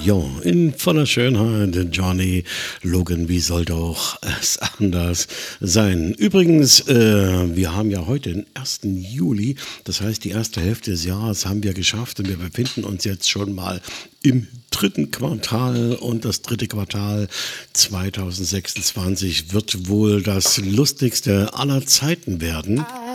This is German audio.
Ja, in voller Schönheit, Johnny Logan, wie soll doch es anders sein? Übrigens, wir haben ja heute den 1. Juli, das heißt, die erste Hälfte des Jahres haben wir geschafft und wir befinden uns jetzt schon mal im dritten Quartal und das dritte Quartal 2026 wird wohl das lustigste aller Zeiten werden.